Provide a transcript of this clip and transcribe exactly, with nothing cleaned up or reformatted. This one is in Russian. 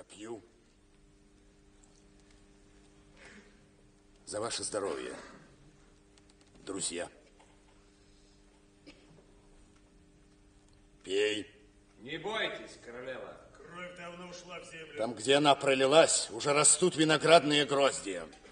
пью. За ваше здоровье, друзья. Пей. Не бойтесь, королева. Кровь давно ушла в землю. Там, где она пролилась, уже растут виноградные гроздья.